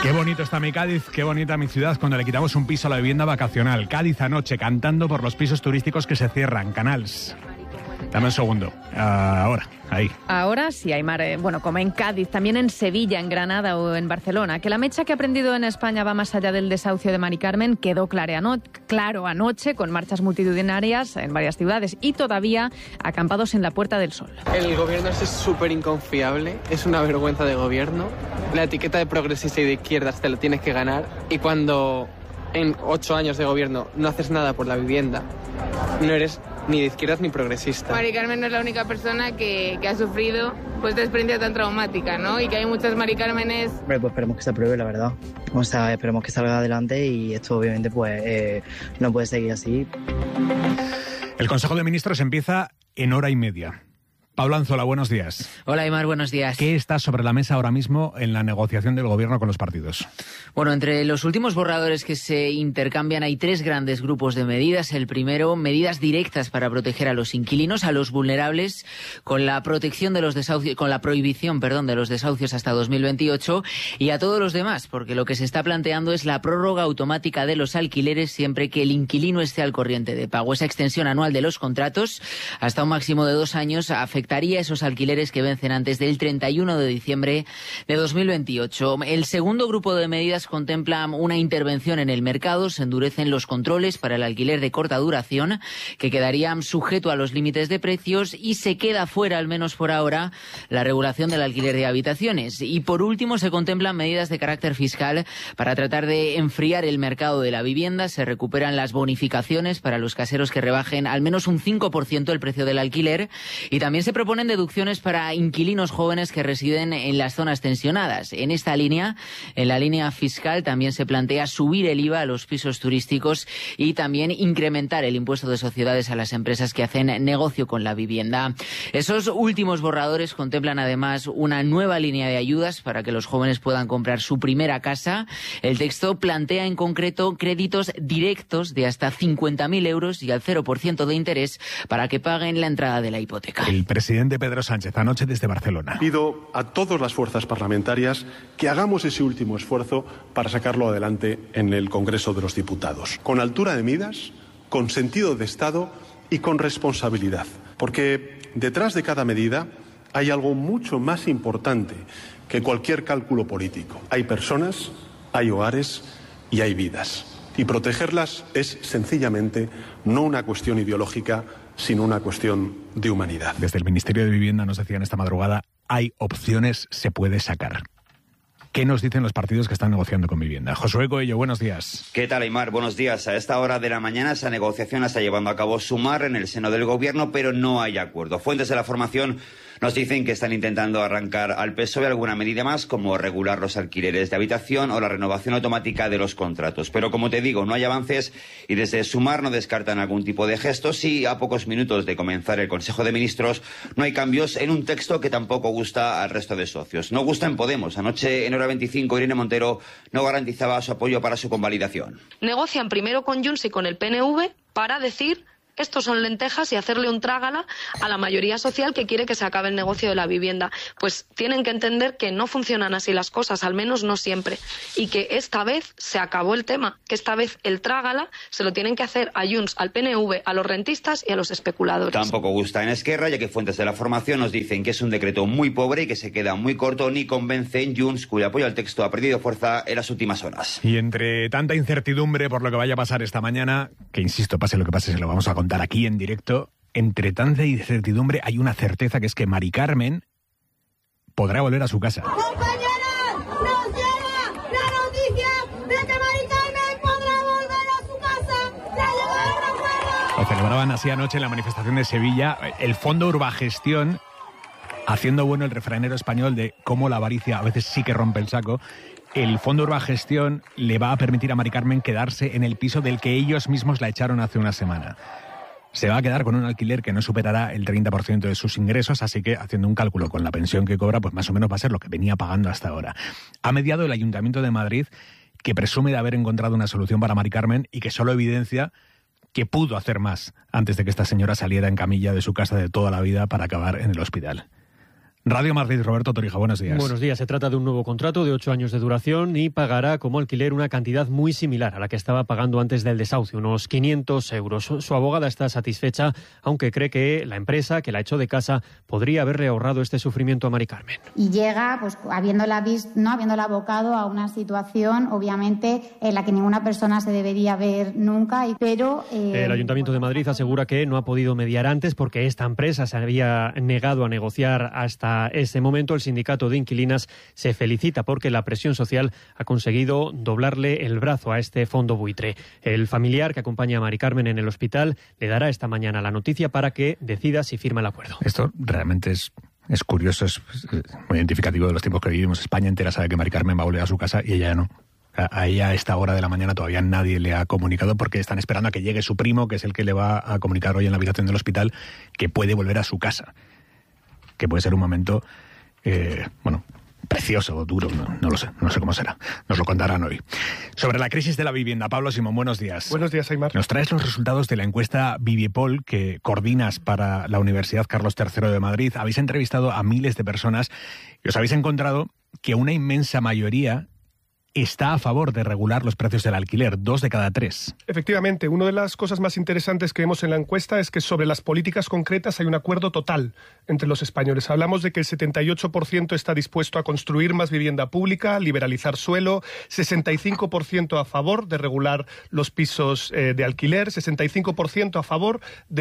Qué bonito está mi Cádiz, qué bonita mi ciudad cuando le quitamos un piso a la vivienda vacacional. Cádiz anoche cantando por los pisos turísticos que se cierran. Canals. Dame un segundo. Ahora, ahí. Ahora sí, Aymar. Bueno, como en Cádiz, también en Sevilla, en Granada o en Barcelona. Que la mecha que ha prendido en España va más allá del desahucio de Mari Carmen quedó claro anoche con marchas multitudinarias en varias ciudades y todavía acampados en la Puerta del Sol. El gobierno es súper inconfiable, es una vergüenza de gobierno. La etiqueta de progresista y de izquierdas te la tienes que ganar y cuando en 8 años de gobierno no haces nada por la vivienda, no eres ni de izquierdas ni progresista. Mari Carmen no es la única persona que ha sufrido pues esta experiencia tan traumática, ¿no? Y que hay muchas Mari Cármenes. Pues esperemos que se apruebe, la verdad. O sea, esperemos que salga adelante y esto obviamente pues no puede seguir así. El Consejo de Ministros empieza en hora y media. Pablo Anzola, buenos días. Hola, Aymar, buenos días. ¿Qué está sobre la mesa ahora mismo en la negociación del gobierno con los partidos? Bueno, entre los últimos borradores que se intercambian hay 3 grandes grupos de medidas. El primero, medidas directas para proteger a los inquilinos, a los vulnerables, con la protección de los desahucios, con la prohibición, de los desahucios hasta 2028, y a todos los demás, porque lo que se está planteando es la prórroga automática de los alquileres siempre que el inquilino esté al corriente de pago. Esa extensión anual de los contratos hasta un máximo de 2 años afectaría esos alquileres que vencen antes del 31 de diciembre de 2028. El segundo grupo de medidas contempla una intervención en el mercado. Se endurecen los controles para el alquiler de corta duración, que quedarían sujeto a los límites de precios, y se queda fuera, al menos por ahora, la regulación del alquiler de habitaciones. Y por último, se contemplan medidas de carácter fiscal para tratar de enfriar el mercado de la vivienda. Se recuperan las bonificaciones para los caseros que rebajen al menos un 5% el precio del alquiler, y también se proponen deducciones para inquilinos jóvenes que residen en las zonas tensionadas. En esta línea, en la línea fiscal, también se plantea subir el IVA a los pisos turísticos y también incrementar el impuesto de sociedades a las empresas que hacen negocio con la vivienda. Esos últimos borradores contemplan además una nueva línea de ayudas para que los jóvenes puedan comprar su primera casa. El texto plantea en concreto créditos directos de hasta 50.000 euros y al 0% de interés para que paguen la entrada de la hipoteca. El presidente Pedro Sánchez, anoche desde Barcelona. Pido a todas las fuerzas parlamentarias que hagamos ese último esfuerzo para sacarlo adelante en el Congreso de los Diputados, con altura de miras, con sentido de Estado y con responsabilidad. Porque detrás de cada medida hay algo mucho más importante que cualquier cálculo político. Hay personas, hay hogares y hay vidas. Y protegerlas es sencillamente no una cuestión ideológica, sino una cuestión de humanidad. Desde el Ministerio de Vivienda nos decían esta madrugada, hay opciones, se puede sacar. ¿Qué nos dicen los partidos que están negociando con Vivienda? Josué Coello, buenos días. ¿Qué tal, Aymar? Buenos días. A esta hora de la mañana esa negociación la está llevando a cabo Sumar en el seno del Gobierno, pero no hay acuerdo. Fuentes de la formación nos dicen que están intentando arrancar al PSOE alguna medida más, como regular los alquileres de habitación o la renovación automática de los contratos. Pero como te digo, no hay avances y desde Sumar no descartan algún tipo de gestos, y a pocos minutos de comenzar el Consejo de Ministros no hay cambios en un texto que tampoco gusta al resto de socios. No gusta en Podemos. Anoche en hora 25 Irene Montero no garantizaba su apoyo para su convalidación. Negocian primero con Junts y con el PNV para decir: estos son lentejas, y hacerle un trágala a la mayoría social que quiere que se acabe el negocio de la vivienda. Pues tienen que entender que no funcionan así las cosas, al menos no siempre, y que esta vez se acabó el tema, que esta vez el trágala se lo tienen que hacer a Junts, al PNV, a los rentistas y a los especuladores. Tampoco gusta en Esquerra, ya que fuentes de la formación nos dicen que es un decreto muy pobre y que se queda muy corto, ni convence en Junts, cuyo apoyo al texto ha perdido fuerza en las últimas horas. Y entre tanta incertidumbre por lo que vaya a pasar esta mañana, que insisto, pase lo que pase, se lo vamos a contar aquí en directo, entre tanta incertidumbre hay una certeza, que es que Mari Carmen podrá volver a su casa. ¡Compañeras! ¡Nos llega la noticia de que Mari Carmen podrá volver a su casa! ¡La llevaron afuera! Lo celebraban así anoche en la manifestación de Sevilla. El Fondo Urbagestión, haciendo bueno el refranero español de cómo la avaricia a veces sí que rompe el saco. El Fondo Urbagestión le va a permitir a Mari Carmen quedarse en el piso del que ellos mismos la echaron hace una semana. Se va a quedar con un alquiler que no superará el 30% de sus ingresos, así que, haciendo un cálculo con la pensión que cobra, pues más o menos va a ser lo que venía pagando hasta ahora. Ha mediado el Ayuntamiento de Madrid, que presume de haber encontrado una solución para Mari Carmen y que solo evidencia que pudo hacer más antes de que esta señora saliera en camilla de su casa de toda la vida para acabar en el hospital. Radio Madrid, Roberto Torija, buenos días. Buenos días. Se trata de un nuevo contrato de 8 años de duración y pagará como alquiler una cantidad muy similar a la que estaba pagando antes del desahucio, unos 500 euros. Su abogada está satisfecha, aunque cree que la empresa que la echó de casa podría haberle ahorrado este sufrimiento a Mari Carmen. Y llega, pues habiéndola abocado a una situación, obviamente, en la que ninguna persona se debería ver nunca. Pero el Ayuntamiento de Madrid asegura que no ha podido mediar antes porque esta empresa se había negado a negociar hasta ese momento. El sindicato de inquilinas se felicita porque la presión social ha conseguido doblarle el brazo a este fondo buitre. El familiar que acompaña a Mari Carmen en el hospital le dará esta mañana la noticia para que decida si firma el acuerdo. Esto realmente es curioso, es muy identificativo de los tiempos que vivimos. España entera sabe que Mari Carmen va a volver a su casa y ella ya no. A ella a esta hora de la mañana todavía nadie le ha comunicado porque están esperando a que llegue su primo, que es el que le va a comunicar hoy en la habitación del hospital que puede volver a su casa. Que puede ser un momento, precioso o duro, no lo sé, no sé cómo será. Nos lo contarán hoy. Sobre la crisis de la vivienda, Pablo Simón, buenos días. Buenos días, Aimar. Nos traes los resultados de la encuesta Viviepol que coordinas para la Universidad Carlos III de Madrid. Habéis entrevistado a miles de personas y os habéis encontrado que una inmensa mayoría está a favor de regular los precios del alquiler, 2 de cada 3. Efectivamente, una de las cosas más interesantes que vemos en la encuesta es que sobre las políticas concretas hay un acuerdo total entre los españoles. Hablamos de que el 78% está dispuesto a construir más vivienda pública, liberalizar suelo, 65% a favor de regular los pisos de alquiler, 65% a favor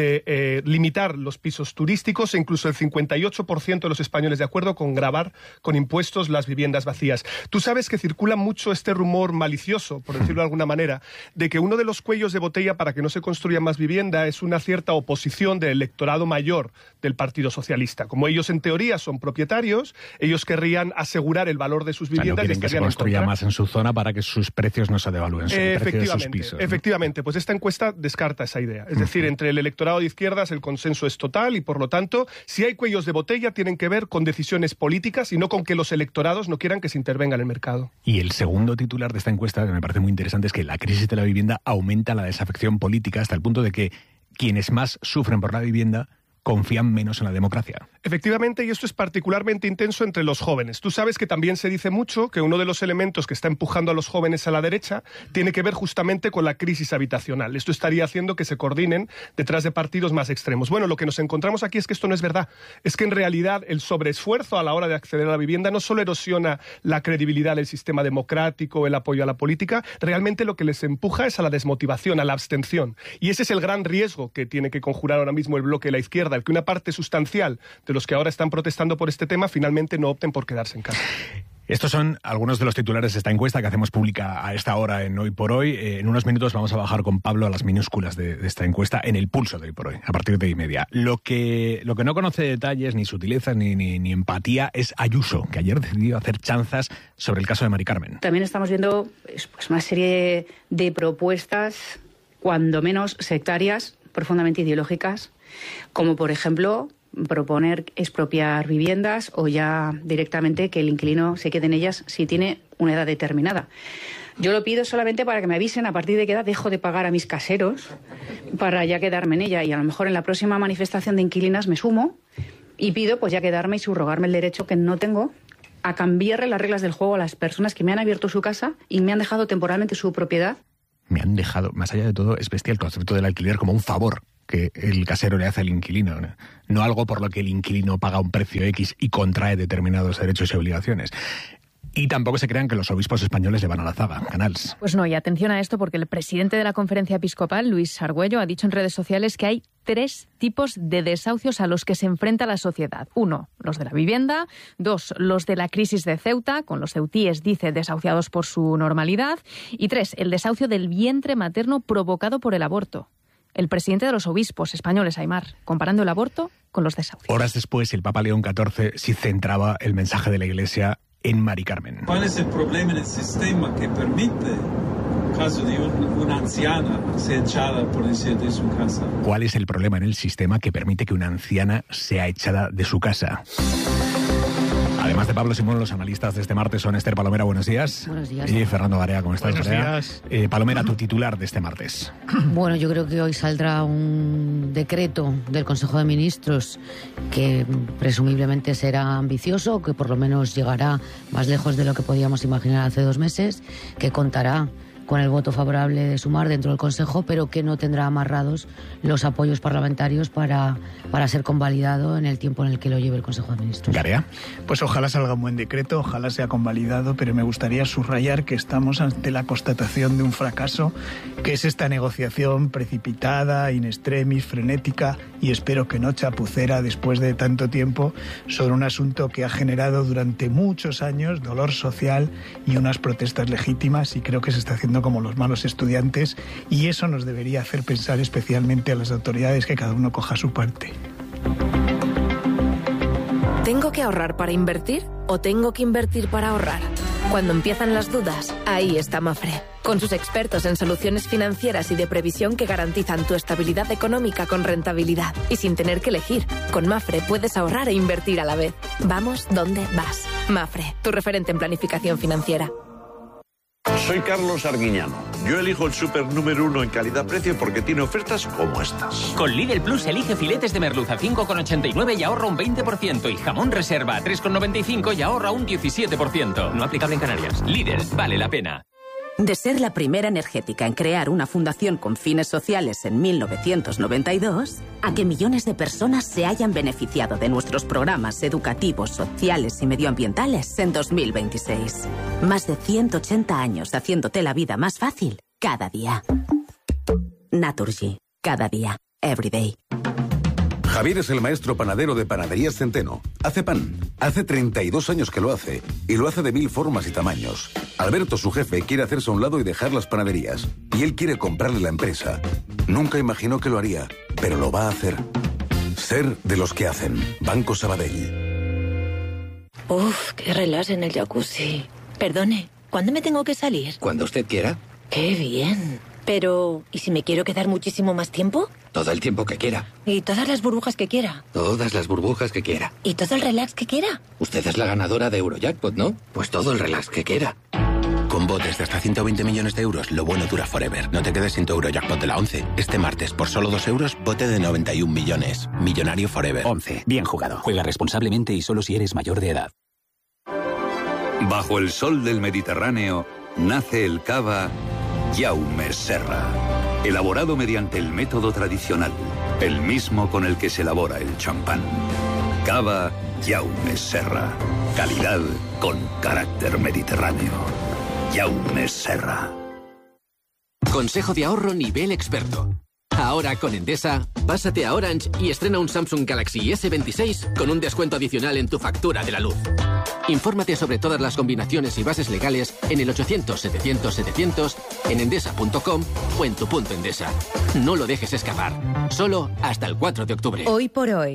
de limitar los pisos turísticos e incluso el 58% de los españoles de acuerdo con gravar con impuestos las viviendas vacías. Tú sabes que circula mucho este rumor malicioso, por decirlo de alguna manera, de que uno de los cuellos de botella para que no se construya más vivienda es una cierta oposición del electorado mayor del Partido Socialista. Como ellos en teoría son propietarios, ellos querrían asegurar el valor de sus viviendas. No quieren que se construya más en su zona para que sus precios no se devalúen, el precio de sus pisos, ¿no? Efectivamente, pues esta encuesta descarta esa idea. Es decir, entre el electorado de izquierdas el consenso es total y por lo tanto, si hay cuellos de botella tienen que ver con decisiones políticas y no con que los electorados no quieran que se intervenga en el mercado. Y el segundo titular de esta encuesta, que me parece muy interesante, es que la crisis de la vivienda aumenta la desafección política hasta el punto de que quienes más sufren por la vivienda confían menos en la democracia. Efectivamente, y esto es particularmente intenso entre los jóvenes. Tú sabes que también se dice mucho que uno de los elementos que está empujando a los jóvenes a la derecha tiene que ver justamente con la crisis habitacional. Esto estaría haciendo que se coordinen detrás de partidos más extremos. Bueno, lo que nos encontramos aquí es que esto no es verdad. Es que en realidad el sobreesfuerzo a la hora de acceder a la vivienda no solo erosiona la credibilidad del sistema democrático, el apoyo a la política, realmente lo que les empuja es a la desmotivación, a la abstención. Y ese es el gran riesgo que tiene que conjurar ahora mismo el bloque de la izquierda, el que una parte sustancial de los que ahora están protestando por este tema finalmente no opten por quedarse en casa. Estos son algunos de los titulares de esta encuesta que hacemos pública a esta hora en Hoy por Hoy. En unos minutos vamos a bajar con Pablo a las minúsculas de esta encuesta en el pulso de Hoy por Hoy, a partir de 1:30. Lo que no conoce detalles, ni sutilezas, ni empatía es Ayuso, que ayer decidió hacer chanzas sobre el caso de Mari Carmen. También estamos viendo pues, una serie de propuestas, cuando menos sectarias, profundamente ideológicas, como por ejemplo proponer expropiar viviendas o ya directamente que el inquilino se quede en ellas si tiene una edad determinada. Yo lo pido solamente para que me avisen a partir de qué edad dejo de pagar a mis caseros para ya quedarme en ella, y a lo mejor en la próxima manifestación de inquilinas me sumo y pido pues ya quedarme y subrogarme el derecho que no tengo a cambiarle las reglas del juego a las personas que me han abierto su casa y me han dejado temporalmente su propiedad. Me han dejado, más allá de todo, es bestial el concepto del alquiler como un favor que el casero le hace al inquilino, no algo por lo que el inquilino paga un precio X y contrae determinados derechos y obligaciones. Y tampoco se crean que los obispos españoles le van a la zaga, Canals. Pues no, y atención a esto, porque el presidente de la Conferencia Episcopal, Luis Argüello, ha dicho en redes sociales que hay 3 tipos de desahucios a los que se enfrenta la sociedad. 1, los de la vivienda. 2, los de la crisis de Ceuta, con los ceutíes, dice, desahuciados por su normalidad. Y 3, el desahucio del vientre materno provocado por el aborto. El presidente de los obispos españoles, Aimar, comparando el aborto con los desahucios. Horas después, el Papa León XIV sí centraba el mensaje de la Iglesia en Mari Carmen. ¿Cuál es el problema en el sistema que permite, en caso de una anciana, ser echada, por decir, de su casa? ¿Cuál es el problema en el sistema que permite que una anciana sea echada de su casa? Además de Pablo Simón, los analistas de este martes son Esther Palomera, buenos días. Buenos días. Y Fernando Barea, ¿cómo estás? Buenos días. Palomera, tu titular de este martes. Bueno, yo creo que hoy saldrá un decreto del Consejo de Ministros que presumiblemente será ambicioso, que por lo menos llegará más lejos de lo que podíamos imaginar hace 2 meses, que contará con el voto favorable de Sumar dentro del Consejo, pero que no tendrá amarrados los apoyos parlamentarios para ser convalidado en el tiempo en el que lo lleve el Consejo de Ministros. ¿Garea? Pues ojalá salga un buen decreto, ojalá sea convalidado, pero me gustaría subrayar que estamos ante la constatación de un fracaso, que es esta negociación precipitada, in extremis, frenética y espero que no chapucera después de tanto tiempo sobre un asunto que ha generado durante muchos años dolor social y unas protestas legítimas, y creo que se está haciendo como los malos estudiantes, y eso nos debería hacer pensar especialmente a las autoridades que cada uno coja su parte. ¿Tengo que ahorrar para invertir o tengo que invertir para ahorrar? Cuando empiezan las dudas, ahí está Mafre, con sus expertos en soluciones financieras y de previsión que garantizan tu estabilidad económica con rentabilidad y sin tener que elegir. Con Mafre puedes ahorrar e invertir a la vez. Vamos donde vas. Mafre, tu referente en planificación financiera. Soy Carlos Arguiñano. Yo elijo el súper número 1 en calidad-precio porque tiene ofertas como estas. Con Lidl Plus elige filetes de merluza 5,89 y ahorra un 20%. Y jamón reserva a 3,95 y ahorra un 17%. No aplicable en Canarias. Lidl, vale la pena. De ser la primera energética en crear una fundación con fines sociales en 1992, a que millones de personas se hayan beneficiado de nuestros programas educativos, sociales y medioambientales en 2026. Más de 180 años haciéndote la vida más fácil cada día. Naturgy. Cada día. Every day. Javier es el maestro panadero de Panaderías Centeno. Hace pan. Hace 32 años que lo hace. Y lo hace de 1000 formas y tamaños. Alberto, su jefe, quiere hacerse a un lado y dejar las panaderías. Y él quiere comprarle la empresa. Nunca imaginó que lo haría, pero lo va a hacer. Ser de los que hacen. Banco Sabadell. Uf, qué relax en el jacuzzi. Perdone, ¿cuándo me tengo que salir? Cuando usted quiera. Qué bien. Pero, ¿y si me quiero quedar muchísimo más tiempo? Todo el tiempo que quiera. ¿Y todas las burbujas que quiera? Todas las burbujas que quiera. ¿Y todo el relax que quiera? Usted es la ganadora de Eurojackpot, ¿no? Pues todo el relax que quiera. Con botes de hasta 120 millones de euros, lo bueno dura forever. No te quedes sin tu Eurojackpot de la 11. Este martes, por solo 2 euros, bote de 91 millones. Millonario forever. 11. Bien jugado. Juega responsablemente y solo si eres mayor de edad. Bajo el sol del Mediterráneo, nace el cava Jaume Serra. Elaborado mediante el método tradicional, el mismo con el que se elabora el champán. Cava Jaume Serra. Calidad con carácter mediterráneo. Jaume Serra. Consejo de ahorro nivel experto. Ahora con Endesa, pásate a Orange y estrena un Samsung Galaxy S26 con un descuento adicional en tu factura de la luz. Infórmate sobre todas las combinaciones y bases legales en el 800-700-700, en endesa.com o en tu punto Endesa. No lo dejes escapar. Solo hasta el 4 de octubre. Hoy por hoy.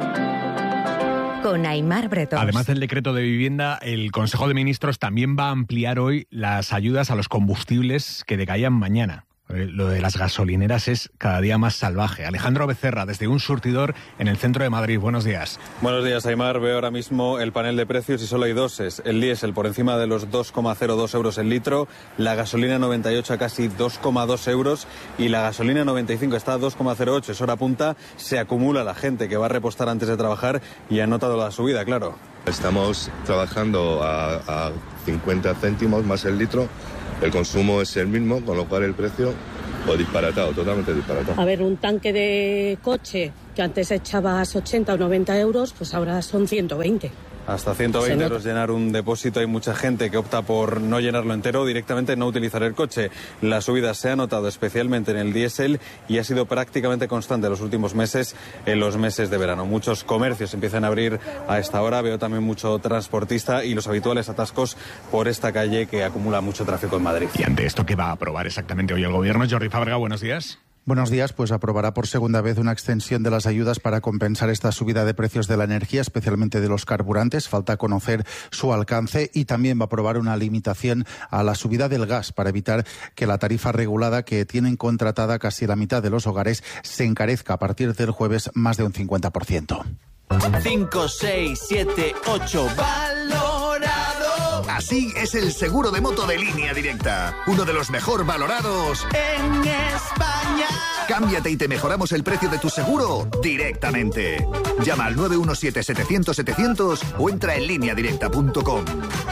Con Aimar Bretón. Además del decreto de vivienda, el Consejo de Ministros también va a ampliar hoy las ayudas a los combustibles que decaían mañana. Lo de las gasolineras es cada día más salvaje. Alejandro Becerra, desde un surtidor en el centro de Madrid. Buenos días. Buenos días, Aimar. Veo ahora mismo el panel de precios y solo hay dos. El diésel por encima de los 2,02 euros el litro, la gasolina 98 a casi 2,2 euros y la gasolina 95 está a 2,08. Es hora punta. Se acumula la gente que va a repostar antes de trabajar y ha notado la subida, claro. Estamos trabajando a 50 céntimos más el litro. El consumo es el mismo, con lo cual el precio disparatado, totalmente disparatado. A ver, un tanque de coche que antes echabas 80 o 90 euros, pues ahora son 120. Hasta 120 euros llenar un depósito. Hay mucha gente que opta por no llenarlo entero o directamente no utilizar el coche. La subida se ha notado especialmente en el diésel y ha sido prácticamente constante en los últimos meses, en los meses de verano. Muchos comercios empiezan a abrir a esta hora. Veo también mucho transportista y los habituales atascos por esta calle que acumula mucho tráfico en Madrid. Y ante esto, ¿qué va a aprobar exactamente hoy el Gobierno? Jordi Fábrega, buenos días. Buenos días, pues aprobará por segunda vez una extensión de las ayudas para compensar esta subida de precios de la energía, especialmente de los carburantes. Falta conocer su alcance y también va a aprobar una limitación a la subida del gas para evitar que la tarifa regulada que tienen contratada casi la mitad de los hogares se encarezca a partir del jueves más de un 50%. 5, 6, 7, 8. ¡Valorado! Así es el seguro de moto de Línea Directa. Uno de los mejor valorados en España. Cámbiate y te mejoramos el precio de tu seguro directamente. Llama al 917-700-700 o entra en lineadirecta.com.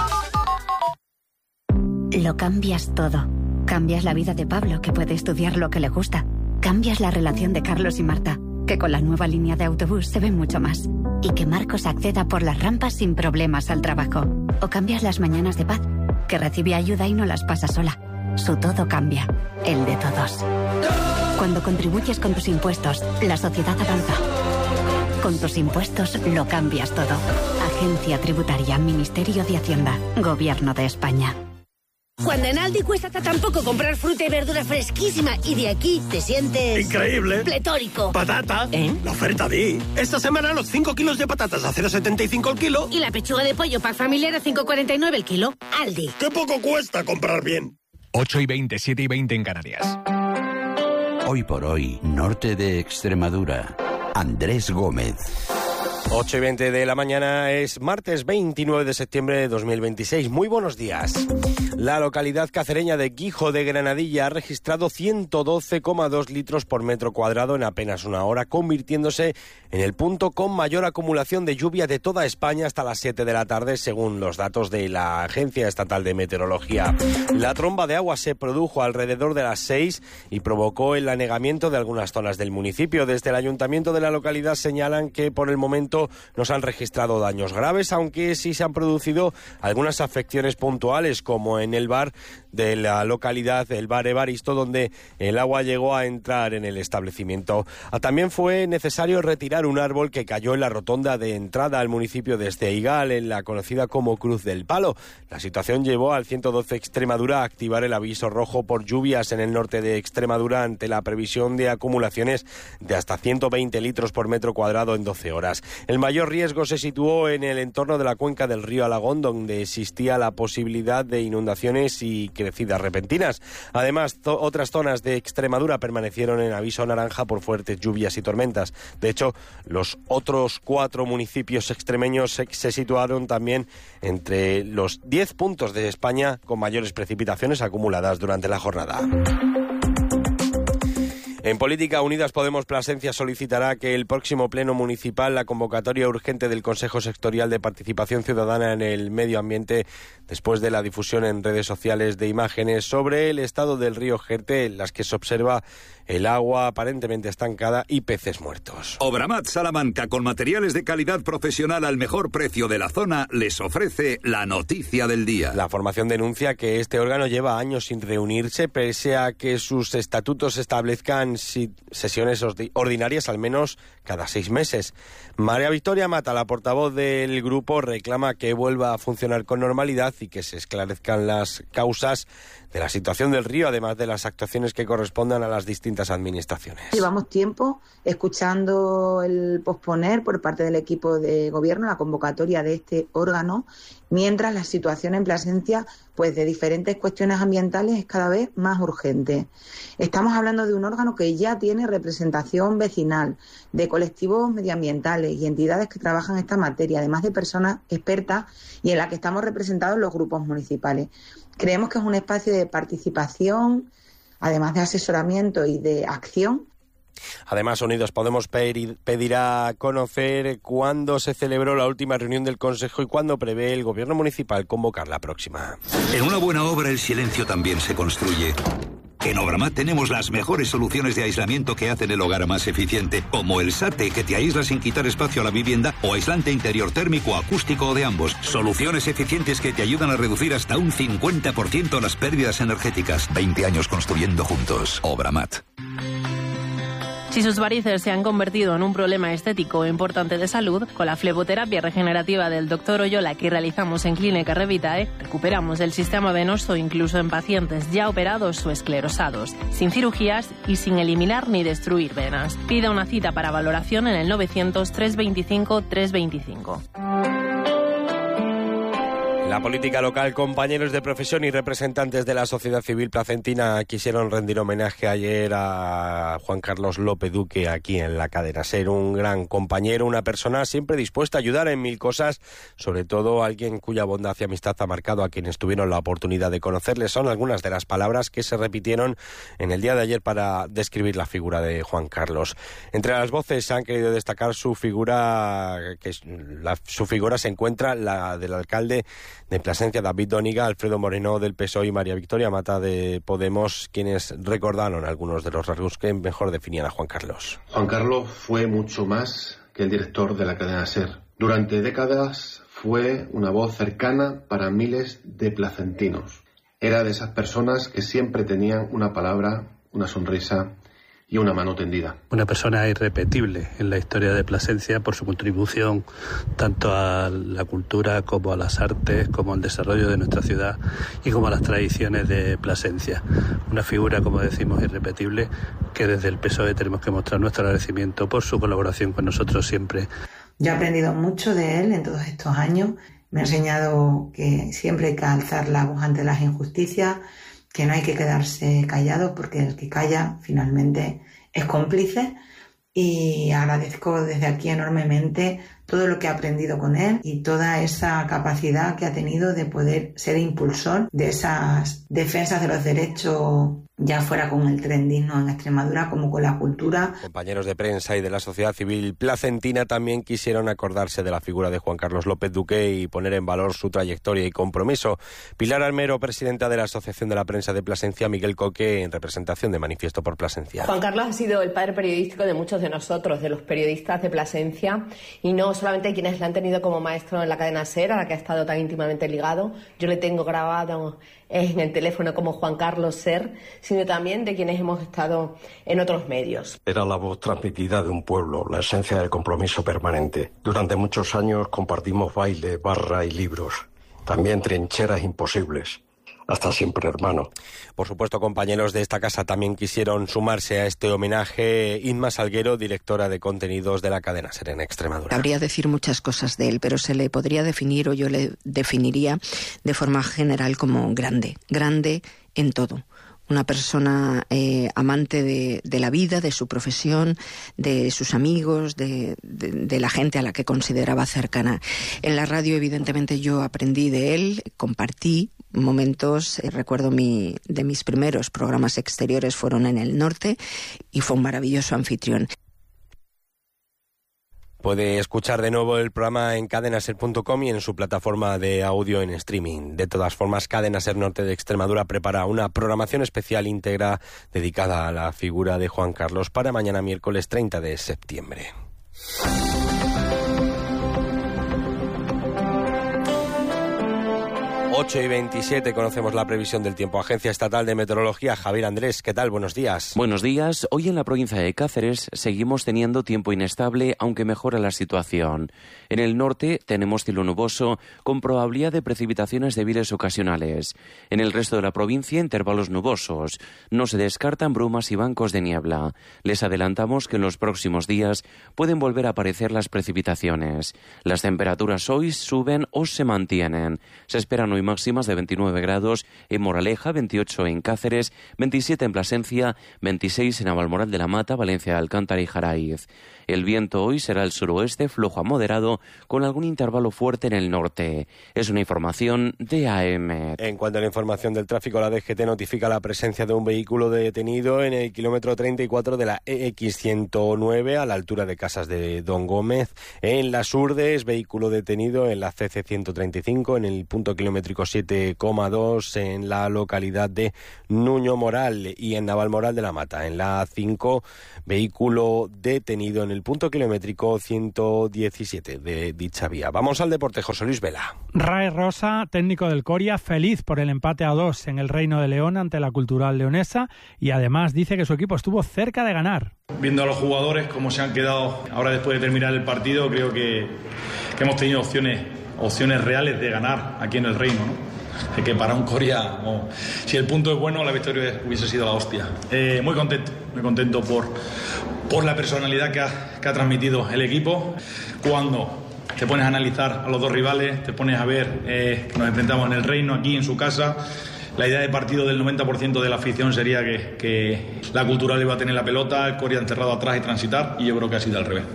Lo cambias todo. Cambias la vida de Pablo, que puede estudiar lo que le gusta. Cambias la relación de Carlos y Marta, que con la nueva línea de autobús se ve mucho más. Y que Marcos acceda por las rampas sin problemas al trabajo. O cambias las mañanas de Paz, que recibe ayuda y no las pasa sola. Su todo cambia, el de todos. Cuando contribuyes con tus impuestos, la sociedad avanza. Con tus impuestos lo cambias todo. Agencia Tributaria, Ministerio de Hacienda, Gobierno de España. Cuando en Aldi cuesta tan poco comprar fruta y verdura fresquísima y de aquí te sientes... ¡increíble! ¡Pletórico! ¡Patata! ¿Eh? La oferta di. Esta semana los 5 kilos de patatas a 0,75 el kilo. Y la pechuga de pollo pack familiar a 5,49 el kilo. Aldi. ¡Qué poco cuesta comprar bien! 8:20, 7:20 en Canarias. Hoy por hoy, norte de Extremadura. Andrés Gómez. 8:20 de la mañana, es martes 29 de septiembre de 2026. Muy buenos días. La localidad cacereña de Guijo de Granadilla ha registrado 112,2 litros por metro cuadrado en apenas una hora, convirtiéndose en el punto con mayor acumulación de lluvia de toda España hasta las 7 de la tarde, según los datos de la Agencia Estatal de Meteorología. La tromba de agua se produjo alrededor de las 6 y provocó el anegamiento de algunas zonas del municipio. Desde el ayuntamiento de la localidad señalan que por el momento no se han registrado daños graves, aunque sí se han producido algunas afecciones puntuales, como en el bar de la localidad, el bar Evaristo, donde el agua llegó a entrar en el establecimiento. También fue necesario retirar un árbol que cayó en la rotonda de entrada al municipio de Esteigal, en la conocida como Cruz del Palo. La situación llevó al 112 Extremadura a activar el aviso rojo por lluvias en el norte de Extremadura ante la previsión de acumulaciones de hasta 120 litros por metro cuadrado en 12 horas. El mayor riesgo se situó en el entorno de la cuenca del río Alagón, donde existía la posibilidad de inundaciones y crecidas repentinas. Además, otras zonas de Extremadura permanecieron en aviso naranja por fuertes lluvias y tormentas. De hecho, los otros 4 municipios extremeños se situaron también entre los 10 puntos de España con mayores precipitaciones acumuladas durante la jornada. En política, Unidas Podemos Plasencia solicitará que el próximo pleno municipal la convocatoria urgente del Consejo Sectorial de Participación Ciudadana en el Medio Ambiente, después de la difusión en redes sociales de imágenes sobre el estado del río Jerte, en las que se observa el agua aparentemente estancada y peces muertos. Obramat Salamanca, con materiales de calidad profesional al mejor precio de la zona, les ofrece la noticia del día. La formación denuncia que este órgano lleva años sin reunirse, pese a que sus estatutos establezcan sesiones ordinarias al menos cada 6 meses. María Victoria Mata, la portavoz del grupo, reclama que vuelva a funcionar con normalidad y que se esclarezcan las causas de la situación del río, además de las actuaciones que correspondan a las distintas administraciones. Llevamos tiempo escuchando el posponer por parte del equipo de gobierno la convocatoria de este órgano, mientras la situación en Plasencia, pues de diferentes cuestiones ambientales, es cada vez más urgente. Estamos hablando de un órgano que ya tiene representación vecinal, de colectivos medioambientales y entidades que trabajan esta materia, además de personas expertas, y en la que estamos representados los grupos municipales. Creemos que es un espacio de participación, además de asesoramiento y de acción. Además, Unidos Podemos pedirá conocer cuándo se celebró la última reunión del Consejo y cuándo prevé el Gobierno municipal convocar la próxima. En una buena obra el silencio también se construye. En Obramat tenemos las mejores soluciones de aislamiento que hacen el hogar más eficiente, como el SATE, que te aísla sin quitar espacio a la vivienda, o aislante interior térmico, acústico o de ambos. Soluciones eficientes que te ayudan a reducir hasta un 50% las pérdidas energéticas. 20 años construyendo juntos. Obramat. Si sus varices se han convertido en un problema estético importante de salud, con la fleboterapia regenerativa del Dr. Oyola que realizamos en Clínica Revitae, recuperamos el sistema venoso incluso en pacientes ya operados o esclerosados, sin cirugías y sin eliminar ni destruir venas. Pida una cita para valoración en el 900 325 325. La política local, compañeros de profesión y representantes de la sociedad civil placentina quisieron rendir homenaje ayer a Juan Carlos López Duque aquí en la cadena SER. Un gran compañero, una persona siempre dispuesta a ayudar en mil cosas, sobre todo alguien cuya bondad y amistad ha marcado a quienes tuvieron la oportunidad de conocerle. Son algunas de las palabras que se repitieron en el día de ayer para describir la figura de Juan Carlos. Entre las voces se han querido destacar su figura, su figura se encuentra la del alcalde de Plasencia, David Dóniga, Alfredo Moreno del PSOE y María Victoria Mata de Podemos, quienes recordaron algunos de los rasgos que mejor definían a Juan Carlos. Juan Carlos fue mucho más que el director de la cadena SER. Durante décadas fue una voz cercana para miles de placentinos. Era de esas personas que siempre tenían una palabra, una sonrisa y una mano tendida. Una persona irrepetible en la historia de Plasencia por su contribución tanto a la cultura como a las artes, como al desarrollo de nuestra ciudad y como a las tradiciones de Plasencia. Una figura, como decimos, irrepetible, que desde el PSOE tenemos que mostrar nuestro agradecimiento por su colaboración con nosotros siempre. Yo he aprendido mucho de él en todos estos años. Me ha enseñado que siempre hay que alzar la voz ante las injusticias, que no hay que quedarse callados porque el que calla finalmente es cómplice, y agradezco desde aquí enormemente todo lo que he aprendido con él y toda esa capacidad que ha tenido de poder ser impulsor de esas defensas de los derechos, ya fuera con el tren digno en Extremadura como con la cultura. Compañeros de prensa y de la sociedad civil placentina también quisieron acordarse de la figura de Juan Carlos López Duque y poner en valor su trayectoria y compromiso. Pilar Almero, presidenta de la Asociación de la Prensa de Plasencia, Miguel Coque, en representación de Manifiesto por Plasencia. Juan Carlos ha sido el padre periodístico de muchos de nosotros, de los periodistas de Plasencia, y no solamente quienes le han tenido como maestro en la cadena SER, a la que ha estado tan íntimamente ligado. Yo le tengo grabado en el teléfono como Juan Carlos SER, sino también de quienes hemos estado en otros medios. Era la voz transmitida de un pueblo, la esencia del compromiso permanente. Durante muchos años compartimos baile, barra y libros, también trincheras imposibles. Hasta siempre, hermano. Por supuesto, compañeros de esta casa también quisieron sumarse a este homenaje. Inma Salguero, directora de contenidos de la cadena SER en Extremadura. Habría decir muchas cosas de él, pero se le podría definir, o yo le definiría de forma general, como grande en todo. Una persona amante de la vida, de su profesión, de sus amigos, de la gente a la que consideraba cercana. En la radio, evidentemente, yo aprendí de él, compartí momentos. Recuerdo de mis primeros programas exteriores fueron en el norte y fue un maravilloso anfitrión. Puede escuchar de nuevo el programa en cadenaser.com y en su plataforma de audio en streaming. De todas formas, Cadena SER Norte de Extremadura prepara una programación especial íntegra dedicada a la figura de Juan Carlos para mañana miércoles 30 de septiembre. 8:27, conocemos la previsión del tiempo. Agencia Estatal de Meteorología, Javier Andrés, ¿qué tal? Buenos días. Buenos días. Hoy en la provincia de Cáceres seguimos teniendo tiempo inestable, aunque mejora la situación. En el norte tenemos cielo nuboso, con probabilidad de precipitaciones débiles ocasionales. En el resto de la provincia, intervalos nubosos. No se descartan brumas y bancos de niebla. Les adelantamos que en los próximos días pueden volver a aparecer las precipitaciones. Las temperaturas hoy suben o se mantienen. Se esperan hoy máximas de 29 grados en Moraleja, 28 en Cáceres, 27 en Plasencia, 26 en Navalmoral de la Mata, Valencia de Alcántara y Jaraiz. El viento hoy será el suroeste, flojo a moderado, con algún intervalo fuerte en el norte. Es una información de AEMET. En cuanto a la información del tráfico, la DGT notifica la presencia de un vehículo detenido en el kilómetro 34 de la EX109 a la altura de Casas de Don Gómez. En Las Urdes, vehículo detenido en la CC135 en el punto kilométrico 7,2 en la localidad de Nuño Moral, y en Navalmoral de la Mata, en la A5, vehículo detenido en el punto kilométrico 117 de dicha vía. Vamos al deporte, José Luis Vela. Rae Rosa, técnico del Coria, feliz por el empate a 2 en el Reino de León ante la Cultural Leonesa, y además dice que su equipo estuvo cerca de ganar. Viendo a los jugadores cómo se han quedado ahora después de terminar el partido, creo que hemos tenido opciones reales de ganar aquí en el Reino, ¿no? Que para un Coria, si el punto es bueno, la victoria hubiese sido la hostia. Muy contento por la personalidad que ha transmitido el equipo. Cuando te pones a analizar a los dos rivales, te pones a ver que nos enfrentamos en el Reino, aquí en su casa. La idea de partido del 90% de la afición sería que la Cultural iba a tener la pelota, el Coria encerrado atrás y transitar, y yo creo que ha sido al revés.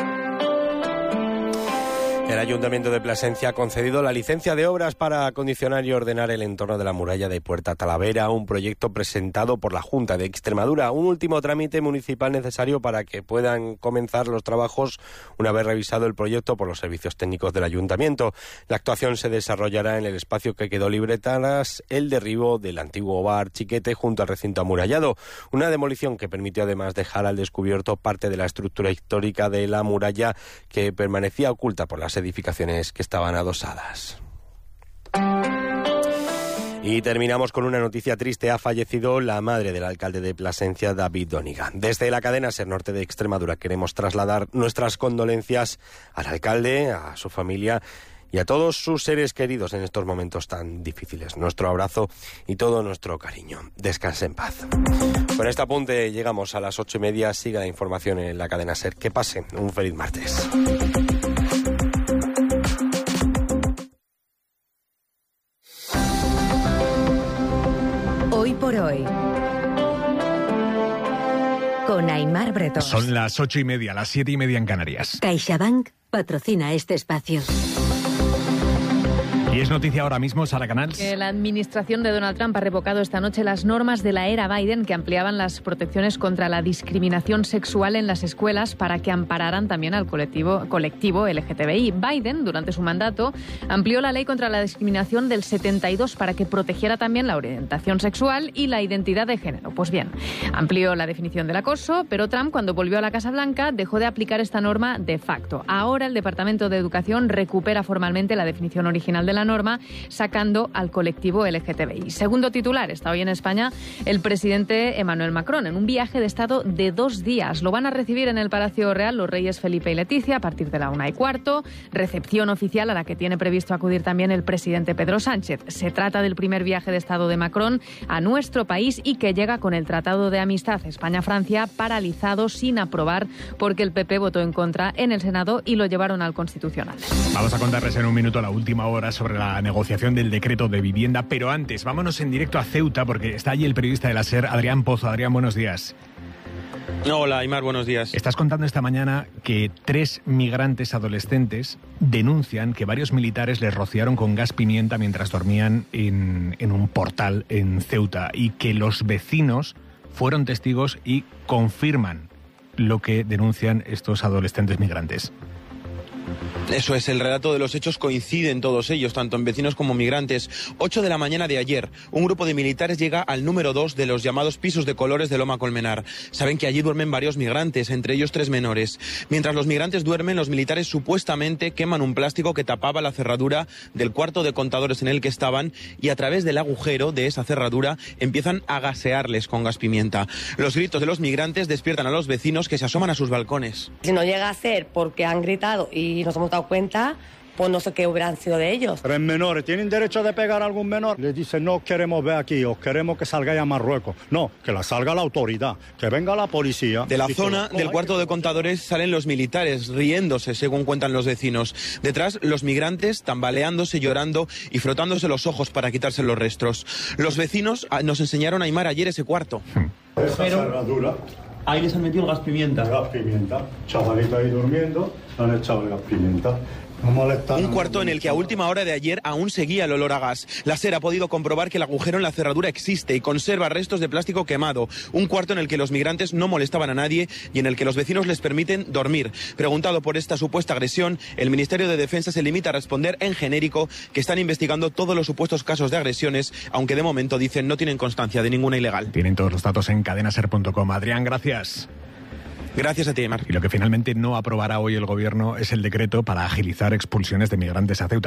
El Ayuntamiento de Plasencia ha concedido la licencia de obras para acondicionar y ordenar el entorno de la muralla de Puerta Talavera, un proyecto presentado por la Junta de Extremadura, un último trámite municipal necesario para que puedan comenzar los trabajos una vez revisado el proyecto por los servicios técnicos del Ayuntamiento. La actuación se desarrollará en el espacio que quedó libre tras el derribo del antiguo bar Chiquete junto al recinto amurallado, una demolición que permitió además dejar al descubierto parte de la estructura histórica de la muralla que permanecía oculta por las edificaciones que estaban adosadas. Y terminamos con una noticia triste. Ha fallecido la madre del alcalde de Plasencia, David Dóniga. Desde la cadena SER Norte de Extremadura queremos trasladar nuestras condolencias al alcalde, a su familia y a todos sus seres queridos en estos momentos tan difíciles. Nuestro abrazo y todo nuestro cariño. Descanse en paz. Con este apunte llegamos a las 8:30. Siga la información en la cadena SER. Que pasen un feliz martes. Hoy por hoy, con Aimar Bretón. Son las 8:30, las 7:30 en Canarias. CaixaBank patrocina este espacio. Y es noticia ahora mismo, Sara Canals. Que la administración de Donald Trump ha revocado esta noche las normas de la era Biden que ampliaban las protecciones contra la discriminación sexual en las escuelas para que ampararan también al colectivo LGTBI. Biden, durante su mandato, amplió la ley contra la discriminación del 72 para que protegiera también la orientación sexual y la identidad de género. Pues bien, amplió la definición del acoso, pero Trump, cuando volvió a la Casa Blanca, dejó de aplicar esta norma de facto. Ahora el Departamento de Educación recupera formalmente la definición original de la norma, sacando al colectivo LGTBI. Segundo titular, está hoy en España el presidente Emmanuel Macron en un viaje de Estado de 2 días. Lo van a recibir en el Palacio Real los reyes Felipe y Leticia a partir de la 1:15, recepción oficial a la que tiene previsto acudir también el presidente Pedro Sánchez. Se trata del primer viaje de Estado de Macron a nuestro país y que llega con el Tratado de Amistad España-Francia paralizado sin aprobar porque el PP votó en contra en el Senado y lo llevaron al Constitucional. Vamos a contarles en un minuto la última hora sobre la negociación del decreto de vivienda, pero antes vámonos en directo a Ceuta porque está allí el periodista de la SER, Adrián Pozo. Adrián, buenos días. Hola, Aimar, buenos días. Estás contando esta mañana que 3 migrantes adolescentes denuncian que varios militares les rociaron con gas pimienta mientras dormían en un portal en Ceuta y que los vecinos fueron testigos y confirman lo que denuncian estos adolescentes migrantes. Eso es, el relato de los hechos coinciden todos ellos, tanto en vecinos como migrantes. 8 de la mañana de ayer, un grupo de militares llega al número 2 de los llamados pisos de colores de Loma Colmenar. Saben que allí duermen varios migrantes, entre ellos 3 menores. Mientras los migrantes duermen, los militares supuestamente queman un plástico que tapaba la cerradura del cuarto de contadores en el que estaban y a través del agujero de esa cerradura empiezan a gasearles con gas pimienta. Los gritos de los migrantes despiertan a los vecinos que se asoman a sus balcones. Si no llega a ser porque han gritado y nos hemos dado cuenta, pues no sé qué hubieran sido de ellos. 3 menores, ¿tienen derecho de pegar a algún menor? Les dicen, no queremos ver aquí, os queremos que salgáis a Marruecos. No, que la salga la autoridad, que venga la policía. De la zona del cuarto de contadores salen los militares, riéndose, según cuentan los vecinos. Detrás, los migrantes tambaleándose, llorando y frotándose los ojos para quitarse los restos. Los vecinos nos enseñaron a Aimar ayer ese cuarto. Esa cerradura. Ahí les han metido el gas pimienta. Gas pimienta. Chavalito ahí durmiendo, le han echado el gas pimienta. Un cuarto en el que a última hora de ayer aún seguía el olor a gas. La SER ha podido comprobar que el agujero en la cerradura existe y conserva restos de plástico quemado. Un cuarto en el que los migrantes no molestaban a nadie y en el que los vecinos les permiten dormir. Preguntado por esta supuesta agresión, el Ministerio de Defensa se limita a responder en genérico que están investigando todos los supuestos casos de agresiones, aunque de momento dicen no tienen constancia de ninguna ilegal. Tienen todos los datos en cadenaser.com. Adrián, gracias. Gracias a ti, Aimar. Y lo que finalmente no aprobará hoy el Gobierno es el decreto para agilizar expulsiones de migrantes a Ceuta.